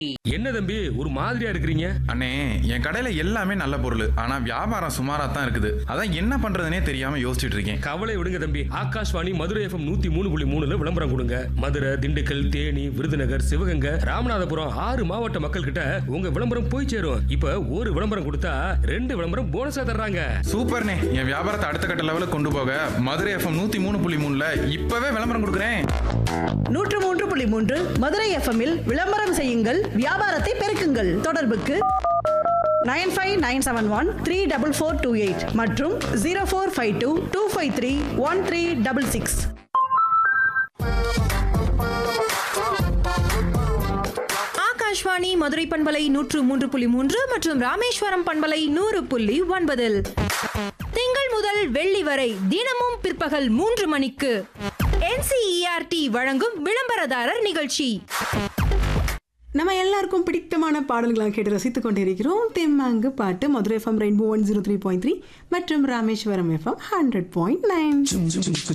என்ன தம்பி ஒரு மாதிரியா இருக்கிறீங்க? அண்ணே, என் கடையில எல்லாமே நல்ல பொருள். ஆனா வியாபாரம் சுமாரா தான் இருக்குது. அதான் என்ன பண்றதுனே தெரியாம யோசிச்சுட்டு இருக்கேன். கவலை விடுங்க தம்பி. ஆகாஷ்வாணி மதுரை எஃப்எம் 103.3 விளம்பரம் கொடுங்க. மதுரை, திண்டுக்கல், தேனி, விருதுநகர், சிவகங்கை, ராமநாதபுரம் 6 மாவட்ட மக்கள் கிட்ட உங்க விளம்பரம் போய் சேரும். இப்ப ஒரு விளம்பரம் கொடுத்தா 2 விளம்பரம் போனஸா தர்றாங்க. சூப்பர்ண்ணே, என் வியாபாரத்தை அடுத்த கட்ட லெவலுக்கு கொண்டு போக மதுரை எஃப்எம் 103.3ல இப்பவே விளம்பரம் கொடுக்குறேன். 103.3 மதுரை எஃப்எம்மில் விளம்பரம் செய்யுங்கள், வியாபாரத்தை பெருக்குங்கள். தொடர்புக்கு 9597134428 மற்றும் 0452253136. ஆகாஷ்வாணி மதுரை பண்பலை 103.3 மற்றும் ராமேஸ்வரம் பண்பலை 100.9 திங்கள் முதல் வெள்ளி வரை தினமும் பிற்பகல் 3 மணிக்கு NCERT வழங்கும் விளம்பரதாரர் நிகழ்ச்சி. நம்ம எல்லாருக்கும் பிடித்தமான பாடல்களாக கேட்டு ரசித்துக் கொண்டிருக்கிறோம். தெம்மாங்கு பாட்டு மதுரை எஃப்எம் ரெயின்போ 103.3 மற்றும் ராமேஸ்வரம் எஃப்எம் 100.9.